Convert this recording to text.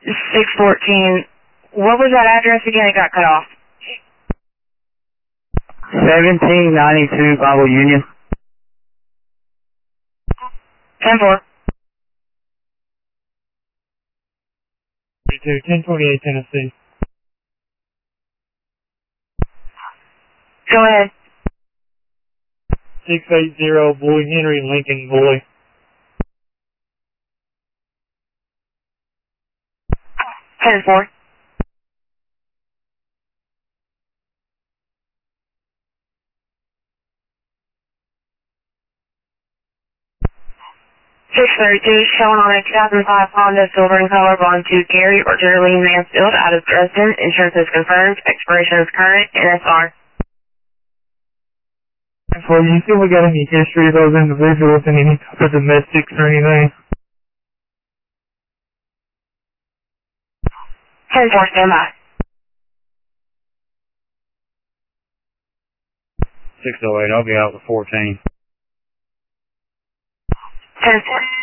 614. What was that address again? It got cut off. 1792 Bible Union. 10-4. 1028 Tennessee. Go ahead. 680 Boy Henry Lincoln Boy. 10-4. Showing on a 2005 Honda Silver in color belonging to Gary or Geraldine Mansfield out of Dresden. Insurance is confirmed. Expiration is current. NSR. So you see we got any history of those individuals and any type of domestics or anything? 10-4, stand by. 608, I'll be out with 14. 10-4.